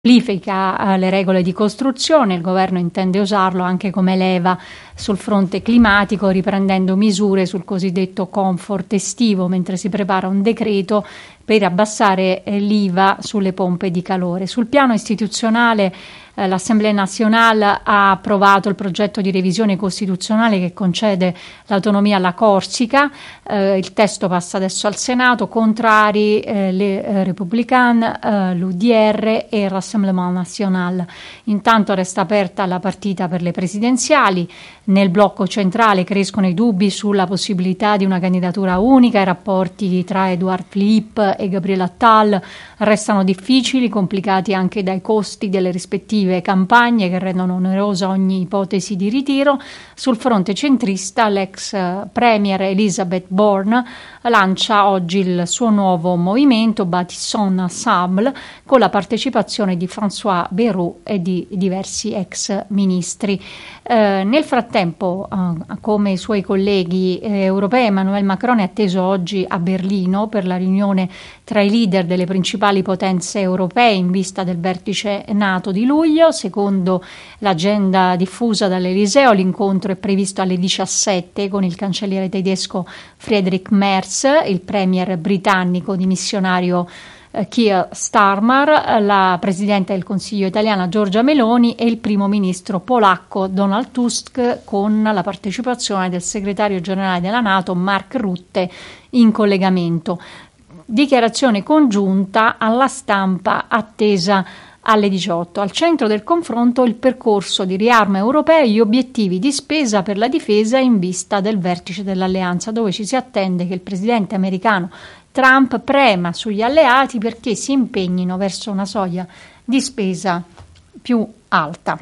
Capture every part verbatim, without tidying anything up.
semplifica le regole di costruzione, il governo intende usarlo anche come leva sul fronte climatico, riprendendo misure sul cosiddetto comfort estivo, mentre si prepara un decreto per abbassare l'I V A sulle pompe di calore. Sul piano istituzionale eh, l'Assemblea nazionale ha approvato il progetto di revisione costituzionale che concede l'autonomia alla Corsica, eh, il testo passa adesso al Senato, contrari eh, le eh, Républicains, eh, l'U D R e il Rassemblement National. Intanto resta aperta la partita per le presidenziali. Nel blocco centrale crescono i dubbi sulla possibilità di una candidatura unica, i rapporti tra Edouard Philippe e Gabriel Attal restano difficili, complicati anche dai costi delle rispettive campagne che rendono onerosa ogni ipotesi di ritiro. Sul fronte centrista l'ex premier Elisabeth Borne lancia oggi il suo nuovo movimento Bâtissons Ensemble con la partecipazione di François Bayrou e di diversi ex ministri. Eh, nel frattempo, eh, come i suoi colleghi eh, europei, Emmanuel Macron è atteso oggi a Berlino per la riunione tra i leader delle principali potenze europee in vista del vertice NATO di luglio. Secondo l'agenda diffusa dall'Eliseo, l'incontro è previsto alle diciassette con il cancelliere tedesco Friedrich Merz, il premier britannico dimissionario Keir Starmer, la Presidente del Consiglio italiana Giorgia Meloni e il Primo Ministro polacco Donald Tusk, con la partecipazione del Segretario Generale della NATO Mark Rutte in collegamento. Dichiarazione congiunta alla stampa attesa alle diciotto. Al centro del confronto il percorso di riarmo europeo e gli obiettivi di spesa per la difesa in vista del vertice dell'alleanza, dove ci si attende che il presidente americano Trump prema sugli alleati perché si impegnino verso una soglia di spesa più alta.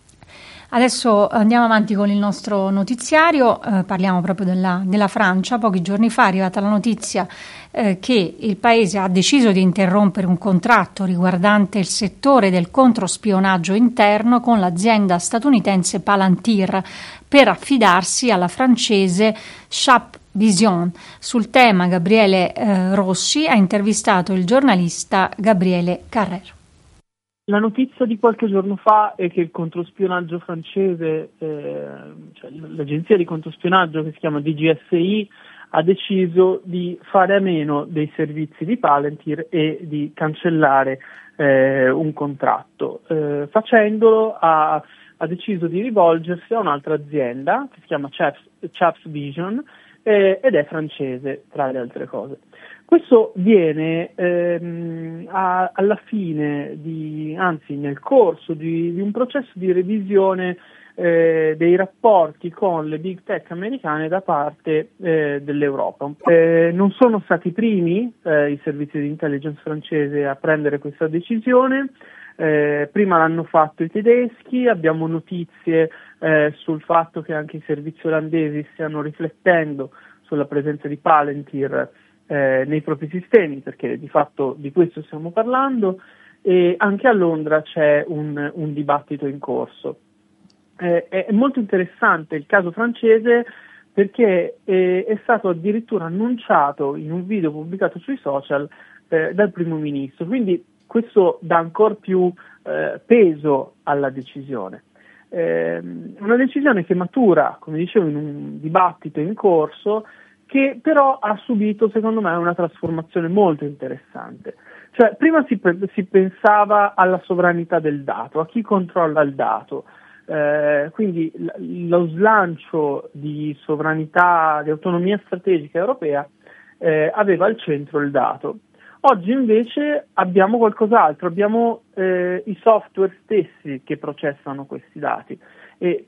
Adesso andiamo avanti con il nostro notiziario, eh, parliamo proprio della, della Francia. Pochi giorni fa è arrivata la notizia eh, che il paese ha deciso di interrompere un contratto riguardante il settore del controspionaggio interno con l'azienda statunitense Palantir per affidarsi alla francese Chape Vision. Sul tema Gabriele eh, Rossi ha intervistato il giornalista Gabriele Carrère. La notizia di qualche giorno fa è che il controspionaggio francese, eh, cioè l'agenzia di controspionaggio che si chiama D G S I, ha deciso di fare a meno dei servizi di Palantir e di cancellare eh, un contratto. Eh, facendolo ha, ha deciso di rivolgersi a un'altra azienda che si chiama Chaps, Chaps Vision eh, ed è francese, tra le altre cose. Questo viene ehm, a, alla fine, di, anzi nel corso di, di un processo di revisione eh, dei rapporti con le big tech americane da parte eh, dell'Europa. Eh, non sono stati i primi eh, i servizi di intelligence francese a prendere questa decisione, eh, prima l'hanno fatto i tedeschi, abbiamo notizie eh, sul fatto che anche i servizi olandesi stiano riflettendo sulla presenza di Palantir Eh, nei propri sistemi, perché di fatto di questo stiamo parlando, e anche a Londra c'è un, un dibattito in corso. Eh, è molto interessante il caso francese perché eh, è stato addirittura annunciato in un video pubblicato sui social eh, dal primo ministro, quindi questo dà ancora più eh, peso alla decisione. Eh, una decisione che matura, come dicevo, in un dibattito in corso, che però ha subito, secondo me, una trasformazione molto interessante. Cioè, prima si, pe- si pensava alla sovranità del dato, a chi controlla il dato, eh, quindi l- lo slancio di sovranità, di autonomia strategica europea eh, aveva al centro il dato. Oggi invece abbiamo qualcos'altro, abbiamo eh, i software stessi che processano questi dati, e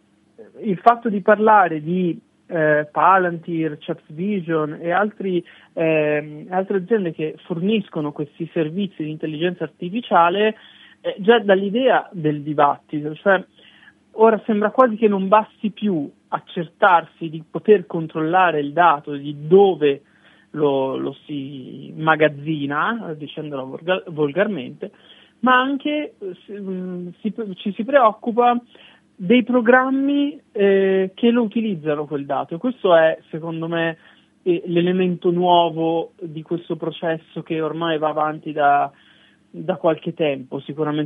il fatto di parlare di Eh, Palantir, Chaps Vision e altri, eh, altre aziende che forniscono questi servizi di intelligenza artificiale eh, già dall'idea del dibattito, cioè ora sembra quasi che non basti più accertarsi di poter controllare il dato, di dove lo, lo si magazzina, dicendolo volgar- volgarmente, ma anche si, si, ci si preoccupa dei programmi eh, che lo utilizzano quel dato, e questo è, secondo me, eh, l'elemento nuovo di questo processo che ormai va avanti da da qualche tempo, sicuramente